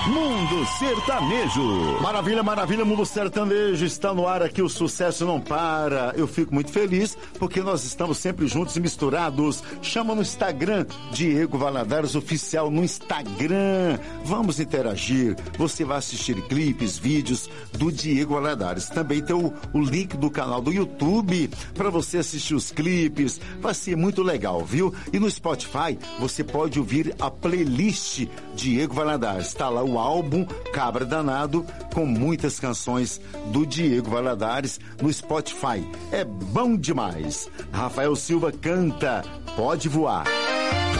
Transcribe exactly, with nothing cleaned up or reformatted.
Mundo Sertanejo. Maravilha, maravilha, Mundo Sertanejo está no ar aqui, o sucesso não para. Eu fico muito feliz porque nós estamos sempre juntos e misturados. Chama no Instagram, Diego Valadares Oficial no Instagram. Vamos interagir. Você vai assistir clipes, vídeos do Diego Valadares. Também tem o, o link do canal do YouTube para você assistir os clipes. Vai ser muito legal, viu? E no Spotify você pode ouvir a playlist Diego Valadares. Está lá o álbum Cabra Danado, com muitas canções do Diego Valadares no Spotify. É bom demais. Rafael Silva canta Pode Voar.